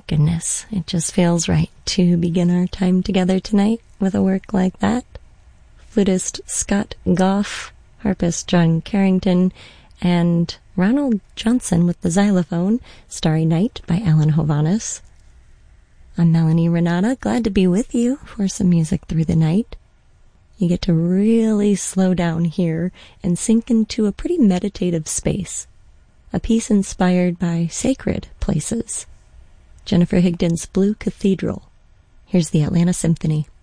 goodness, it just feels right to begin our time together tonight with a work like that. Flutist Scott Goff, harpist John Carrington, and Ronald Johnson with the xylophone, Starry Night by Alan Hovhaness. I'm Melanie Renata, glad to be with you for some music through the night. You get to really slow down here and sink into a pretty meditative space, a piece inspired by sacred places. Jennifer Higdon's Blue Cathedral. Here's the Atlanta Symphony.